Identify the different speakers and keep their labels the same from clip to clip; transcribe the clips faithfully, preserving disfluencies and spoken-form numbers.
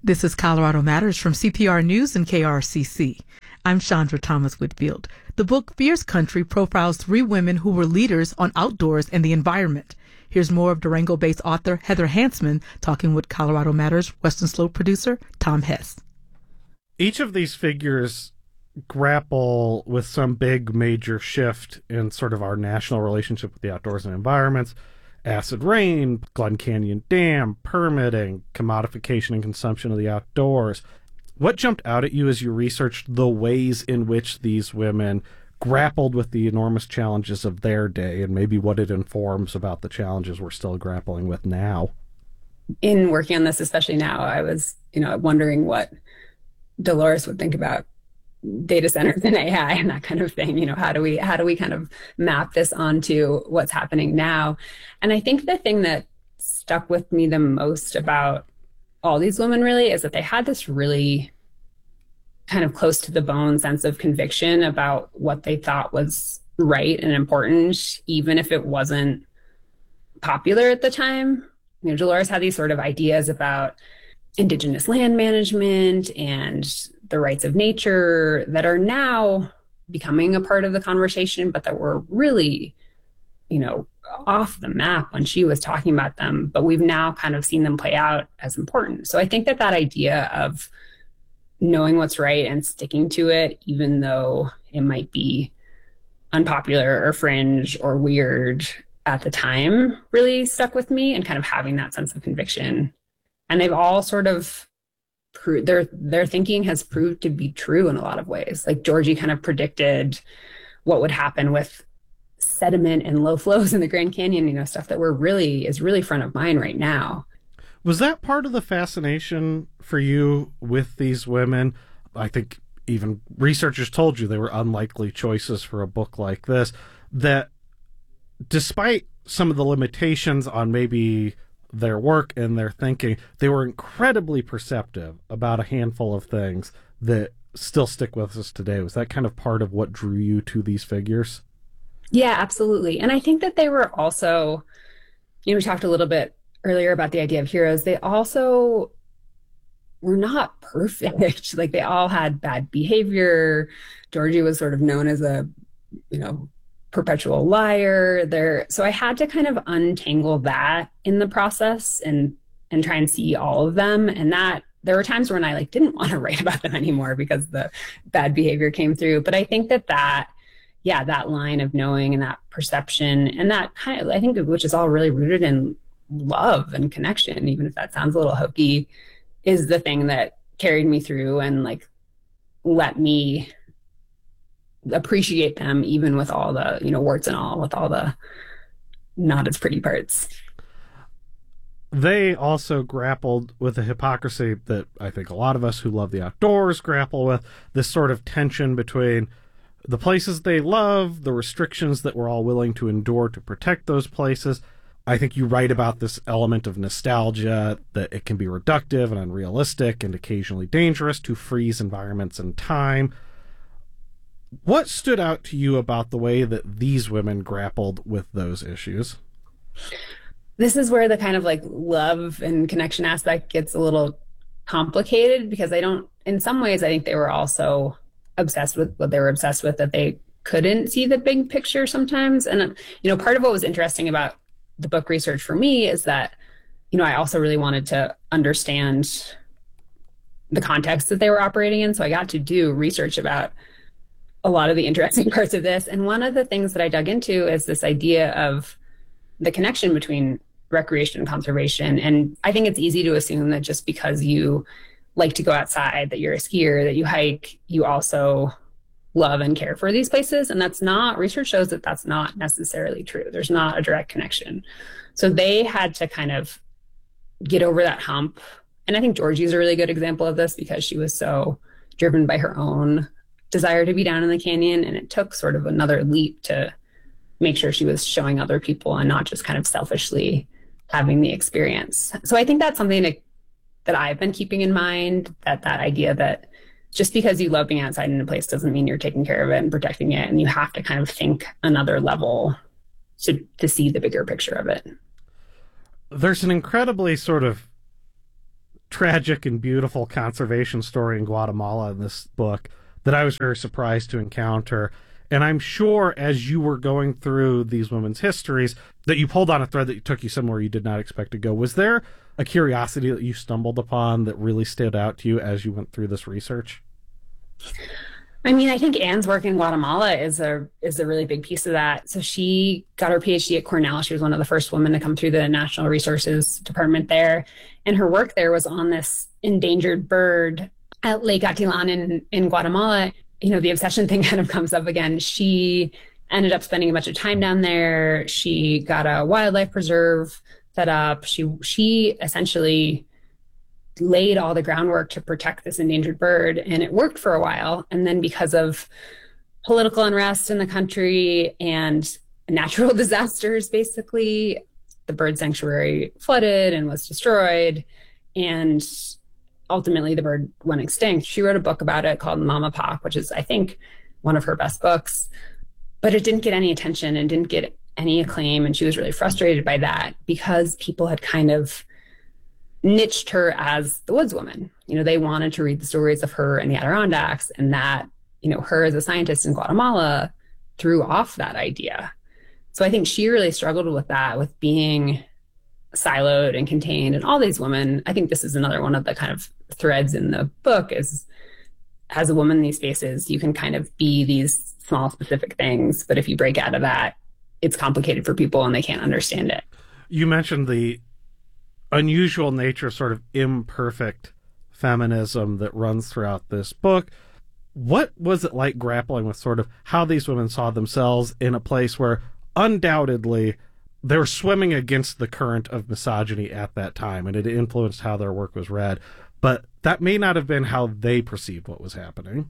Speaker 1: This is Colorado Matters from C P R News and K R C C. I'm Chandra Thomas Whitfield. The book Fierce Country profiles three women who were leaders on outdoors and the environment. Here's more of Durango-based author Heather Hansman talking with Colorado Matters Western Slope producer Tom Hess.
Speaker 2: Each of these figures grapple with some big major shift in sort of our national relationship with the outdoors and environments. Acid rain, Glen Canyon Dam, permitting, commodification and consumption of the outdoors. What jumped out at you as you researched the ways in which these women grappled with the enormous challenges of their day, and maybe what it informs about the challenges we're still grappling with now?
Speaker 3: In working on this, especially now, I was, you know, wondering what Dolores would think about data centers and A I and that kind of thing. You know, how do we how do we kind of map this onto what's happening now? And I think the thing that stuck with me the most about all these women really is that they had this really kind of close to the bone sense of conviction about what they thought was right and important, even if it wasn't popular at the time. You know, Dolores had these sort of ideas about Indigenous land management and the rights of nature that are now becoming a part of the conversation, but that were really, you know, off the map when she was talking about them, but we've now kind of seen them play out as important. So I think that that idea of knowing what's right and sticking to it, even though it might be unpopular or fringe or weird at the time, really stuck with me, and kind of having that sense of conviction. And they've all sort of proved, their their thinking has proved to be true in a lot of ways. Like Georgie kind of predicted what would happen with sediment and low flows in the Grand Canyon, you know, stuff that we're really is really front of mind right now.
Speaker 2: Was that part of the fascination for you with these women? I think even researchers told you they were unlikely choices for a book like this, that despite some of the limitations on maybe their work and their thinking, they were incredibly perceptive about a handful of things that still stick with us today. Was that kind of part of what drew you to these figures?
Speaker 3: Yeah, absolutely. And I think that they were also, you know, we talked a little bit earlier about the idea of heroes. They also were not perfect. Like, they all had bad behavior. Georgie was sort of known as a, you know, perpetual liar there. So I had to kind of untangle that in the process and and try and see all of them. And that there were times when I like didn't want to write about them anymore because the bad behavior came through. But I think that that, yeah, that line of knowing and that perception and that kind of, I think, which is all really rooted in love and connection, even if that sounds a little hokey, is the thing that carried me through and like let me appreciate them, even with all the, you know, warts and all, with all the not as pretty parts.
Speaker 2: They also grappled with the hypocrisy that I think a lot of us who love the outdoors grapple with, this sort of tension between the places they love, the restrictions that we're all willing to endure to protect those places. I think you write about this element of nostalgia, that it can be reductive and unrealistic and occasionally dangerous to freeze environments and time. What stood out to you about the way that these women grappled with those issues?
Speaker 3: This is where the kind of like love and connection aspect gets a little complicated, because I don't, in some ways, I think they were also obsessed with what they were obsessed with, that they couldn't see the big picture sometimes. And, you know, part of what was interesting about the book research for me is that, you know, I also really wanted to understand the context that they were operating in. So I got to do research about a lot of the interesting parts of this. And one of the things that I dug into is this idea of the connection between recreation and conservation. And I think it's easy to assume that just because you like to go outside, that you're a skier, that you hike, you also love and care for these places. And that's not, research shows that that's not necessarily true. There's not a direct connection. So they had to kind of get over that hump. And I think Georgie's a really good example of this, because she was so driven by her own desire to be down in the canyon. And it took sort of another leap to make sure she was showing other people and not just kind of selfishly having the experience. So I think that's something that, that I've been keeping in mind, that that idea that just because you love being outside in a place doesn't mean you're taking care of it and protecting it. And you have to kind of think another level to, to see the bigger picture of it.
Speaker 2: There's an incredibly sort of tragic and beautiful conservation story in Guatemala in this book that I was very surprised to encounter. And I'm sure as you were going through these women's histories that you pulled on a thread that took you somewhere you did not expect to go. Was there a curiosity that you stumbled upon that really stood out to you as you went through this research?
Speaker 3: I mean, I think Anne's work in Guatemala is a is a really big piece of that. So she got her PhD at Cornell. She was one of the first women to come through the National Resources Department there. And her work there was on this endangered bird at Lake Atilan in, in Guatemala. You know, the obsession thing kind of comes up again. She ended up spending a bunch of time down there. She got a wildlife preserve set up. She she essentially laid all the groundwork to protect this endangered bird, and it worked for a while. And then because of political unrest in the country and natural disasters, basically, the bird sanctuary flooded and was destroyed. And ultimately, the bird went extinct. She wrote a book about it called Mamapak, which is, I think, one of her best books. But it didn't get any attention and didn't get any acclaim. And she was really frustrated by that because people had kind of niched her as the woods woman. You know, they wanted to read the stories of her in the Adirondacks, and that, you know, her as a scientist in Guatemala threw off that idea. So I think she really struggled with that, with being siloed and contained. And all these women, I think this is another one of the kind of threads in the book, is as a woman in these spaces, you can kind of be these small specific things, but if you break out of that, it's complicated for people and they can't understand it.
Speaker 2: You mentioned the unusual nature, sort of imperfect feminism that runs throughout this book. What was it like grappling with sort of how these women saw themselves in a place where undoubtedly they were swimming against the current of misogyny at that time, and it influenced how their work was read, but that may not have been how they perceived what was happening?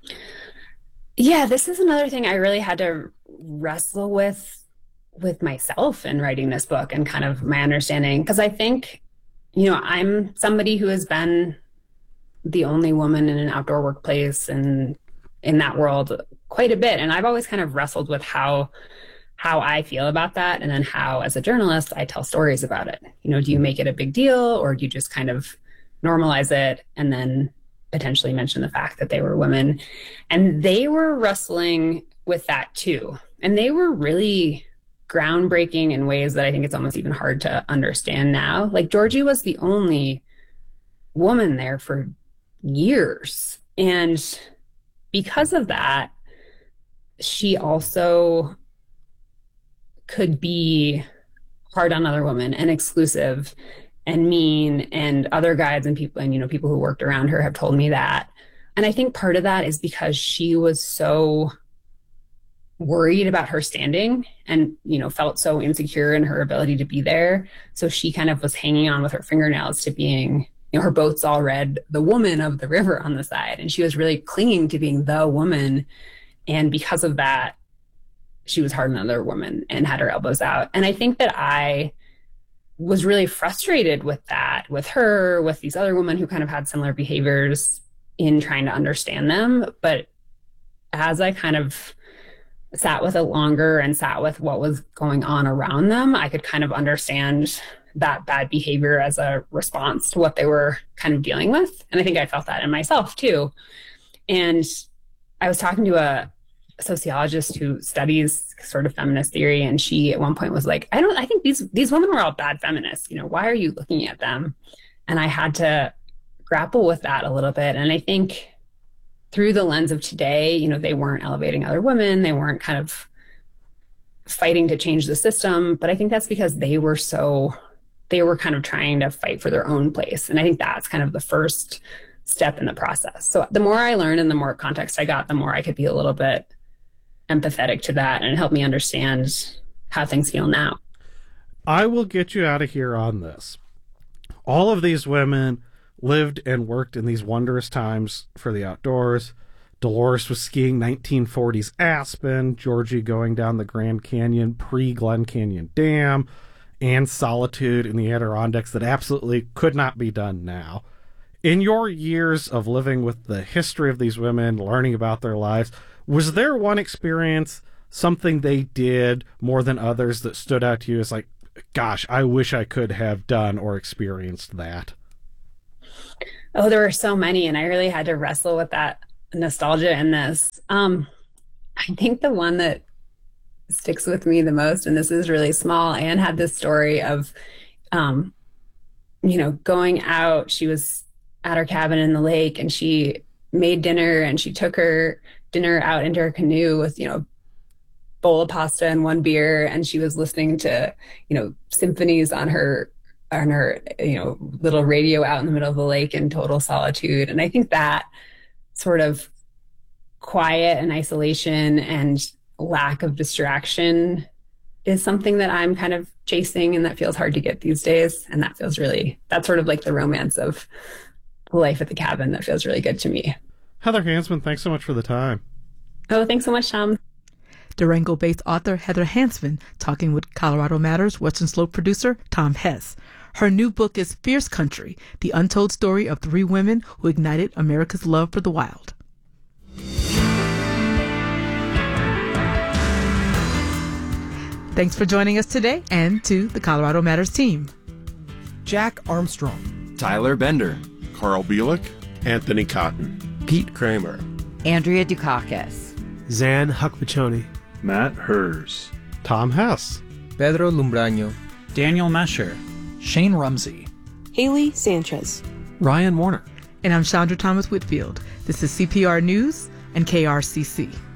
Speaker 3: Yeah, this is another thing I really had to wrestle with with myself in writing this book, and kind of my understanding, because I think, you know, I'm somebody who has been the only woman in an outdoor workplace and in that world quite a bit. And I've always kind of wrestled with how how I feel about that, and then how, as a journalist, I tell stories about it. You know, do you make it a big deal, or do you just kind of normalize it and then potentially mention the fact that they were women? And they were wrestling with that too. And they were really groundbreaking in ways that I think it's almost even hard to understand now. Like, Georgie was the only woman there for years. And because of that, she also could be hard on other women and exclusive and mean, and other guides and people, and, you know, people who worked around her have told me that. And I think part of that is because she was so worried about her standing and, you know, felt so insecure in her ability to be there. So she kind of was hanging on with her fingernails to being, you know, her boats all read the woman of the river on the side. And she was really clinging to being the woman. And because of that, she was hard on another woman and had her elbows out. And I think that I was really frustrated with that, with her, with these other women who kind of had similar behaviors, in trying to understand them. But as I kind of sat with it longer and sat with what was going on around them, I could kind of understand that bad behavior as a response to what they were kind of dealing with. And I think I felt that in myself too. And I was talking to a sociologist who studies sort of feminist theory, and she at one point was like, I don't, I think these, these women were all bad feminists. You know, why are you looking at them? And I had to grapple with that a little bit. And I think through the lens of today, you know, they weren't elevating other women. They weren't kind of fighting to change the system. But I think that's because they were so, they were kind of trying to fight for their own place. And I think that's kind of the first step in the process. So the more I learned and the more context I got, the more I could be a little bit empathetic to that, and it helped me understand how things feel now.
Speaker 2: I will get you out of here on this. All of these women lived and worked in these wondrous times for the outdoors. Dolores was skiing nineteen forties Aspen, Georgie going down the Grand Canyon pre-Glen Canyon Dam, and solitude in the Adirondacks that absolutely could not be done now. In your years of living with the history of these women, learning about their lives, was there one experience, something they did more than others, that stood out to you as like, gosh, I wish I could have done or experienced that?
Speaker 3: Oh, there were so many, and I really had to wrestle with that nostalgia in this. Um, I think the one that sticks with me the most, and this is really small, Anne had this story of, um, you know, going out. She was at her cabin in the lake, and she made dinner, and she took her dinner out into her canoe with, you know, bowl of pasta and one beer, and she was listening to, you know, symphonies on her on her, you know, little radio out in the middle of the lake in total solitude. And I think that sort of quiet and isolation and lack of distraction is something that I'm kind of chasing, and that feels hard to get these days. And that feels really, that's sort of like the romance of life at the cabin that feels really good to me.
Speaker 2: Heather Hansman, thanks so much for the time.
Speaker 3: Oh, thanks so much, Tom.
Speaker 1: Durango-based author Heather Hansman talking with Colorado Matters Western Slope producer Tom Hess. Her new book is Fierce Country, the untold story of three women who ignited America's love for the wild. Thanks for joining us today, and to the Colorado Matters team.
Speaker 4: Jack Armstrong,
Speaker 5: Tyler Bender,
Speaker 6: Carl Bielik,
Speaker 7: Anthony Cotton,
Speaker 6: Pete Kramer,
Speaker 8: Andrea Dukakis,
Speaker 4: Zan Huckmachoni,
Speaker 6: Matt Hers,
Speaker 2: Tom Hess,
Speaker 9: Pedro Lumbraño,
Speaker 10: Daniel Mesher,
Speaker 11: Shane Rumsey,
Speaker 12: Haley Sanchez,
Speaker 11: Ryan Warner.
Speaker 1: And I'm Chandra Thomas Whitfield. This is C P R News and K R C C.